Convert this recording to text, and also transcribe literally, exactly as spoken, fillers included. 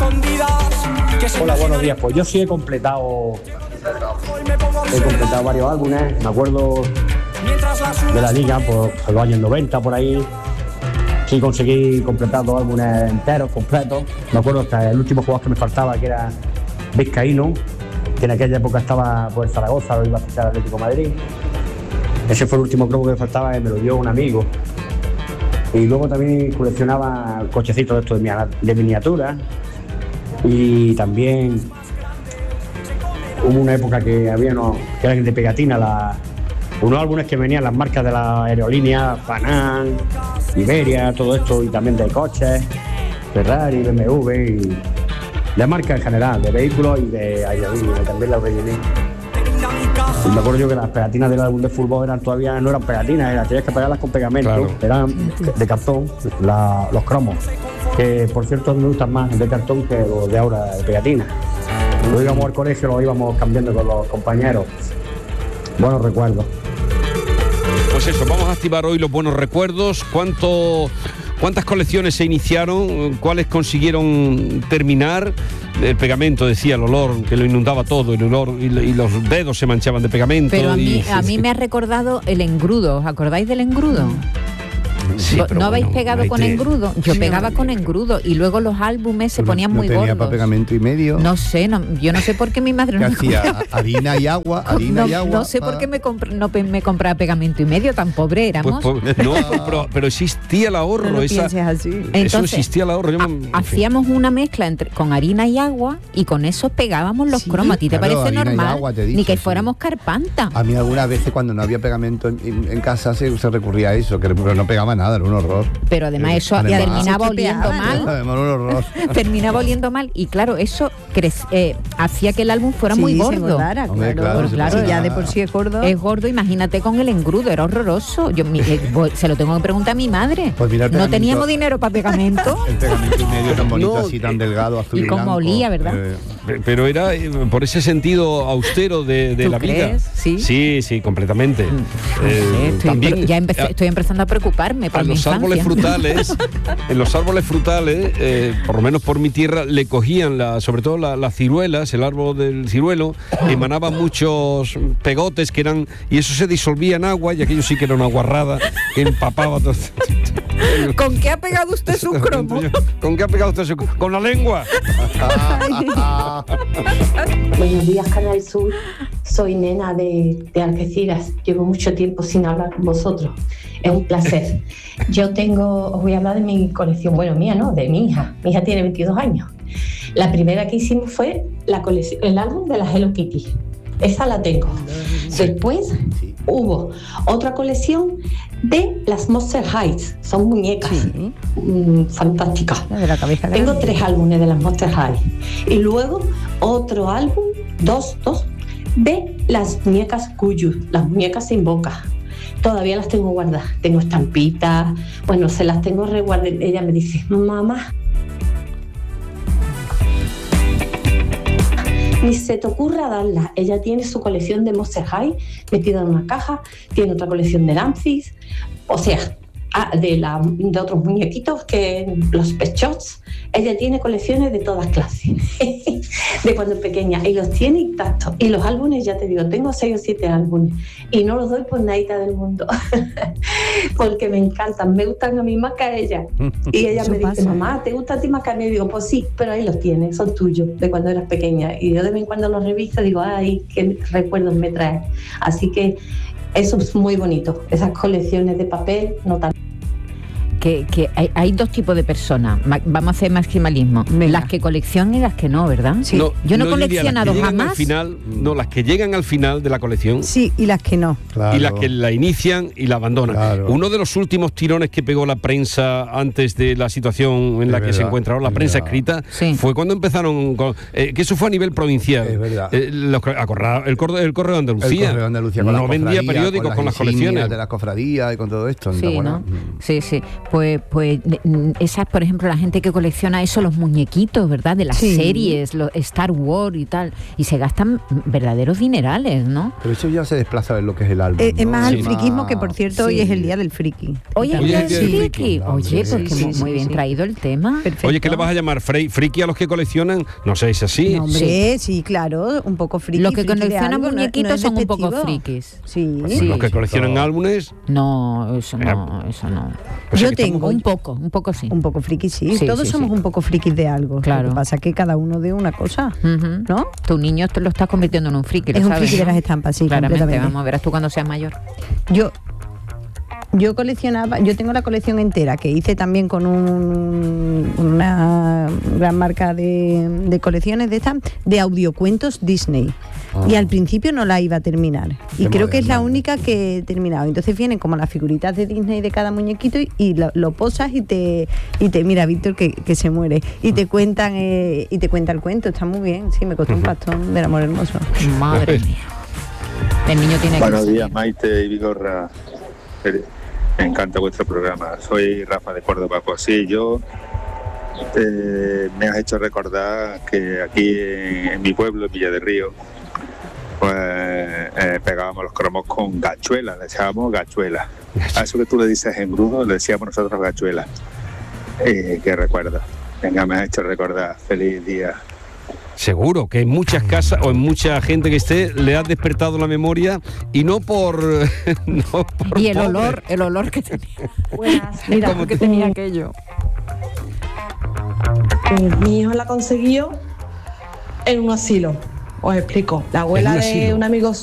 Hola, buenos días. Pues yo sí he completado he completado varios álbumes. Me acuerdo de la liga, pues en los años noventa, por ahí. Sí conseguí completar dos álbumes enteros, completos. Me acuerdo hasta el último jugador que me faltaba, que era Vizcaíno, que en aquella época estaba por Zaragoza, lo iba a fichar al Atlético de Madrid. Ese fue el último cromo que me faltaba y me lo dio un amigo. Y luego también coleccionaba cochecitos de estos de miniatura. Y también hubo una época que había unos que eran de pegatina, la, unos álbumes que venían las marcas de la aerolínea, Panam, Iberia, todo esto, y también de coches, Ferrari, B M W, y de marcas en general, de vehículos y de aerolíneas, y también las rellené. Y me acuerdo yo que las pegatinas del álbum de fútbol eran todavía no eran pegatinas, eran, tenías que pegarlas con pegamento, claro. Eran de cartón, la, los cromos, que por cierto me gustan más de cartón que los de ahora de pegatina. Cuando íbamos al colegio lo íbamos cambiando con los compañeros. Buenos recuerdos. Pues eso, vamos a activar hoy los buenos recuerdos. ¿Cuánto, ¿Cuántas colecciones se iniciaron? ¿Cuáles consiguieron terminar? El pegamento, decía, el olor, que lo inundaba todo, el olor, y, y los dedos se manchaban de pegamento. Pero a mí, y... a mí me ha recordado el engrudo. ¿Os acordáis del engrudo? Sí, ¿No bueno, habéis pegado Maite, con engrudo? Yo sí, pegaba no, con engrudo y luego los álbumes se ponían no muy tenía gordos. para pegamento y medio. No sé, no, yo no sé por qué mi madre ¿Qué no me hacía? compraba. Harina y agua, harina no, y agua. no sé por qué me, compra, no pe- me compraba pegamento y medio, tan pobre éramos. Pues, pues, no, pero, pero existía el ahorro. No lo esa, pienses así. Eso Entonces, existía el ahorro. Yo me- ha- hacíamos una mezcla entre, con harina y agua y con eso pegábamos los Sí, cromos. ¿A ti te claro, parece harina y normal? agua, te he dicho, Ni que sí. fuéramos carpanta. A mí algunas veces cuando no había pegamento en, en- en casa se, se recurría a eso, que pero no pegaba nada, era un horror. Pero además eso Además- terminaba Eso oliendo estropeaba, mal. ¿no? Además, un horror. Terminaba oliendo mal y claro, eso crec- eh, hacía que el álbum fuera Sí, muy se gordo. engordara, Hombre, claro. claro, se claro, Si ya pasaba. de por sí es gordo. Es gordo, imagínate con el engrudo, era horroroso. Yo mi- eh, voy- se lo tengo que preguntar a mi madre. Pues mira el no pegamento- teníamos dinero para pegamento. El pegamento y medio tan bonito, No, así tan delgado, azul y y, cómo blanco. olía, ¿verdad? Eh, Pe- Pero era eh, por ese sentido austero de, de ¿Tú la vida. crees? Sí. sí, sí, completamente. No Eh, sé, estoy, también ya empecé- a- estoy empezando a preocuparme por a mi los árboles infancia. frutales, en los árboles frutales, eh, por lo menos por mi tierra, le cogían la, sobre todo la- las ciruelas, el árbol del ciruelo, emanaba muchos pegotes que eran, y eso se disolvía en agua, y aquello sí que era una guarrada que empapaba todo. ¿Con qué ha pegado usted su cromo? ¿Con qué ha pegado usted su cromo? Con la lengua. Buenos días, Canal Sur. Soy Nena de, de Algeciras. Llevo mucho tiempo sin hablar con vosotros. Es un placer. Yo tengo, os voy a hablar de mi colección, bueno, mía no, de mi hija. Mi hija tiene veintidós años. La primera que hicimos fue la colección, el álbum de la Hello Kitty. Esa la tengo. Después Sí. hubo otra colección de las Monster High. Son muñecas Sí. mm, fantásticas. De la cabeza Tengo grande. tres álbumes de las Monster High. Y luego otro álbum, dos, dos, de las muñecas Cuyu, las muñecas sin boca. Todavía las tengo guardadas. Tengo estampitas, bueno, se las tengo reguardadas. Ella me dice, mamá, ni se te ocurra darlas. Ella tiene su colección de Monster High metida en una caja, tiene otra colección de Nancy's, o sea, ah, de, la, de otros muñequitos, que los Pet Shops. Ella tiene colecciones de todas clases, de cuando es pequeña, y los tiene intactos. Y los álbumes, ya te digo, tengo seis o siete álbumes, y no los doy por nadita del mundo, porque me encantan, me gustan a mí más que a ella. Y ella Eso me dice, pasa. mamá, ¿te gusta a ti más que a mí? Y digo, pues sí, pero ahí los tienes, son tuyos, de cuando eras pequeña. Y yo de vez en cuando los reviso y digo, ay, qué recuerdos me trae. Así que eso es muy bonito, esas colecciones de papel, no tan... Que, que hay, hay dos tipos de personas. Ma- Vamos a hacer maximalismo. Venga. Las que coleccionan y las que no, ¿verdad? Sí. Yo no he Lidia, las que coleccionado llegan jamás. Al final, no, las que llegan al final de la colección. Sí, y las que no. Claro. Y las que la inician y la abandonan. Claro. Uno de los últimos tirones que pegó la prensa antes de la situación en Es la que se verdad, encuentra ahora, la es prensa verdad. escrita, Sí. fue cuando empezaron, con, eh, que eso fue a nivel provincial. Es verdad. Eh, los- acorra- el, correo, el Correo de Andalucía. El Correo de Andalucía con no las vendía cofradías, periódicos con, las insignias colecciones. de las cofradías y con todo esto. ¿no te Sí, acuerdas? ¿no? Mm. Sí, sí. Pues, pues esa, por ejemplo, la gente que colecciona eso, los muñequitos, ¿verdad? De las Sí. series, los Star Wars y tal. Y se gastan verdaderos dinerales, ¿no? Pero eso ya se desplaza en lo que es el álbum. Eh, es ¿no? más Sí. el friquismo, que por cierto hoy Sí. es el día del friki. Oye, Hoy ¿qué es el día del friki? friki. Oye, Sí, pues que sí, muy sí, bien sí. traído el tema. Perfecto. Oye, ¿qué le vas a llamar? Frey- ¿Friki a los que coleccionan? No sé, ¿es así? No, hombre, sí, claro, un poco friki. Los que friki de coleccionan algo, no- muñequitos no es son un poco despectivo. frikis. Sí. Sí. Los que coleccionan álbumes. No, eso no, eso no. O sea Yo que estamos- tengo Un poco, un poco sí. un poco friki, sí. Sí, Todos sí, somos sí. un poco frikis de algo. Claro. Lo que pasa es que cada uno de una cosa, Ujú. ¿no? Tu niño te lo estás convirtiendo en un friki, lo Es un sabes, friki de ¿no? las estampas, sí, Claramente, completamente. vamos a ver tú cuando seas mayor. Yo yo coleccionaba, yo tengo la colección entera que hice también con un- una gran marca de, de colecciones de estas, de audiocuentos Disney. Ah. Y al principio no la iba a terminar. Y Qué creo que es la moderna. única que he terminado. Entonces vienen como las figuritas de Disney de cada muñequito y, y lo, lo posas y te y te mira Víctor que, que se muere. Y te cuentan eh, y te cuenta el cuento. Está muy bien. Sí, me costó un pastón del amor hermoso. Madre mía. El niño tiene que Buenos salir. días, Maite y Vigorra. Me encanta vuestro programa. Soy Rafa de Córdoba. Pues sí, yo eh, me has hecho recordar que aquí en, en mi pueblo, en Villa de Río, pues eh, pegábamos los cromos con gachuelas, le echábamos gachuelas. A eso que tú le dices engrudo, le decíamos nosotros gachuelas. Eh, ¿Qué recuerdo? Venga, me has hecho recordar. Feliz día. Seguro que en muchas casas o en mucha gente que esté le has despertado la memoria y no por... no por Y el pobre. olor, el olor que tenía. Buenas, Mira, mira, que tenía aquello. eh, mi hijo la consiguió en un asilo. Os explico. La abuela un de asilo. un amigo